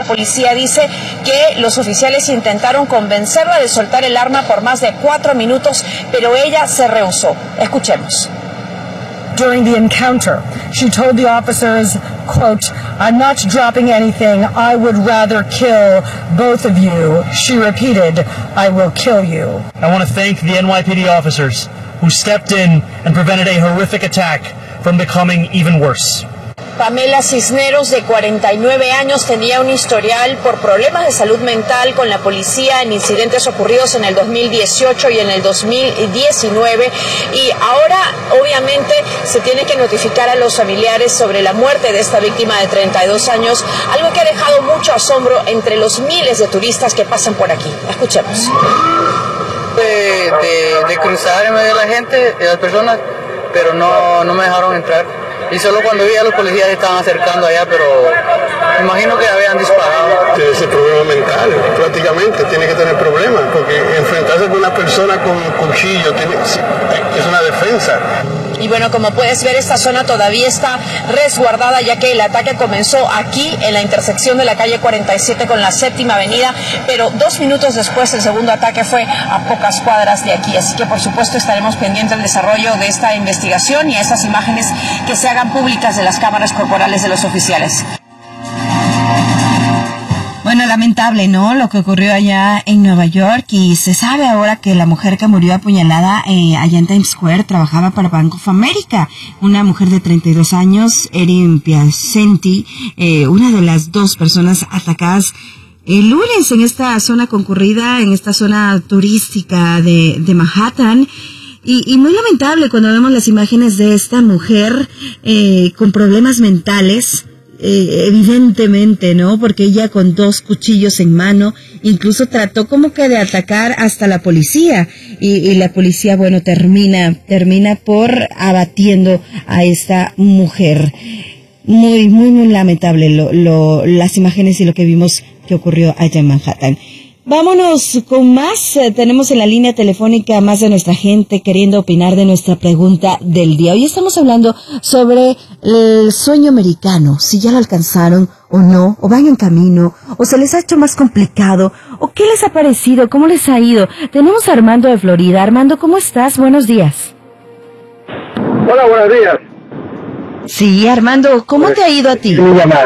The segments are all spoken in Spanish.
policía dice que los oficiales intentaron convencerla de soltar el arma por más de 4 minutos, pero ella se rehusó. Escuchemos. During the encounter, she told the officers, quote, "I'm not dropping anything. I would rather kill both of you." She repeated, "I will kill you." I want to thank the NYPD officers who stepped in and prevented a horrific attack from becoming even worse. Pamela Cisneros, de 49 años, tenía un historial por problemas de salud mental con la policía en incidentes ocurridos en el 2018 y en el 2019. Y ahora, obviamente, se tiene que notificar a los familiares sobre la muerte de esta víctima de 32 años, algo que ha dejado mucho asombro entre los miles de turistas que pasan por aquí. Escuchemos. De cruzar en medio de la gente, de las personas, pero no me dejaron entrar. Y solo cuando vi a los policías estaban acercando allá, pero me imagino que habían disparado. Tiene ese problema mental, prácticamente, tiene que tener problemas, porque enfrentarse con una persona con un cuchillo es una defensa. Y bueno, como puedes ver, esta zona todavía está resguardada, ya que el ataque comenzó aquí, en la intersección de la calle 47 con la 7ª Avenida, pero 2 minutos después el segundo ataque fue a pocas cuadras de aquí. Así que, por supuesto, estaremos pendientes del desarrollo de esta investigación y a estas imágenes que se hagan públicas de las cámaras corporales de los oficiales. Bueno, lamentable, ¿no? Lo que ocurrió allá en Nueva York, y se sabe ahora que la mujer que murió apuñalada allá en Times Square trabajaba para Bank of America. Una mujer de 32 años, Erin Piacenti, una de las 2 personas atacadas el lunes en esta zona concurrida, en esta zona turística de Manhattan. Y muy lamentable cuando vemos las imágenes de esta mujer con problemas mentales. Evidentemente, ¿no? Porque ella con 2 cuchillos en mano, incluso trató como que de atacar hasta la policía, y la policía, bueno, termina por abatiendo a esta mujer. Muy, muy, muy lamentable las imágenes y lo que vimos que ocurrió allá en Manhattan. Vámonos con más. Tenemos en la línea telefónica a más de nuestra gente queriendo opinar de nuestra pregunta del día. Hoy estamos hablando sobre el sueño americano, si ya lo alcanzaron o no, o van en camino, o se les ha hecho más complicado, o qué les ha parecido, cómo les ha ido. Tenemos a Armando de Florida. Armando, ¿cómo estás? Buenos días. Hola, buenos días. Sí, Armando, ¿cómo te ha ido a ti?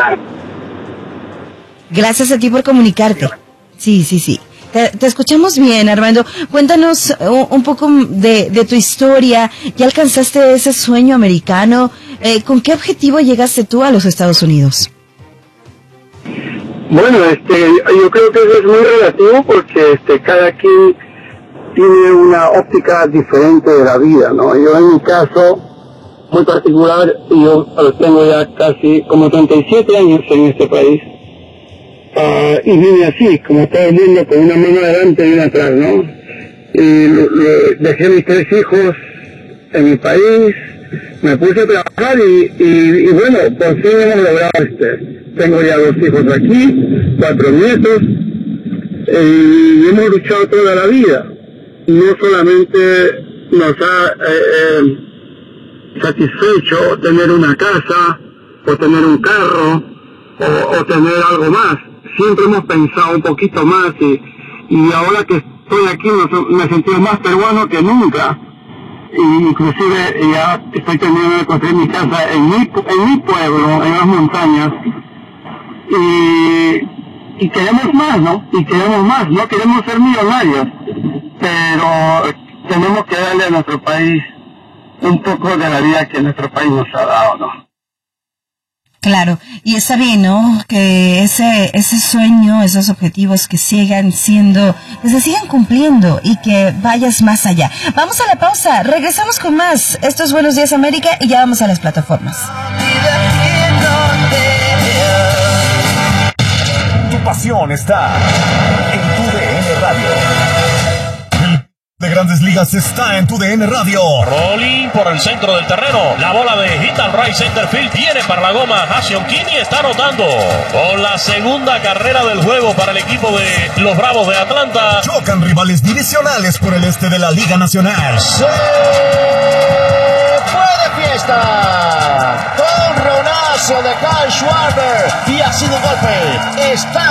Gracias a ti por comunicarte. Sí. Te escuchamos bien, Armando. Cuéntanos un poco de tu historia. ¿Ya alcanzaste ese sueño americano? ¿Con qué objetivo llegaste tú a los Estados Unidos? Bueno, yo creo que eso es muy relativo porque cada quien tiene una óptica diferente de la vida, ¿no? Yo en mi caso muy particular, yo tengo ya casi como 37 años en este país. Y vine así, como todo el mundo, con una mano adelante y una atrás, ¿no? Y dejé mis 3 hijos en mi país, me puse a trabajar y bueno, por fin hemos logrado tengo ya 2 hijos aquí, 4 nietos, y hemos luchado toda la vida. No solamente nos ha satisfecho tener una casa, o tener un carro, o tener algo más. Siempre hemos pensado un poquito más y ahora que estoy aquí me sentí más peruano que nunca. Y inclusive ya estoy terminando de construir mi casa en mi pueblo, en las montañas. Y queremos más, ¿no? Y queremos más, no queremos ser millonarios, pero tenemos que darle a nuestro país un poco de la vida que nuestro país nos ha dado, ¿no? Claro, y está bien, ¿no? Que ese sueño, esos objetivos que sigan siendo, que se sigan cumpliendo y que vayas más allá. Vamos a la pausa, regresamos con más. Esto es Buenos Días América y ya vamos a las plataformas. Tu pasión está en tu DN Radio. De Grandes Ligas está en tu DN Radio. Rolling por el centro del terreno. La bola de hit al right center field viene para la goma. Hassion Kini está anotando con la segunda carrera del juego para el equipo de los Bravos de Atlanta. Chocan rivales divisionales por el este de la Liga Nacional. ¡Se fue de fiesta! Con ronazo de Kyle Schwarber y ha sido golpe. Está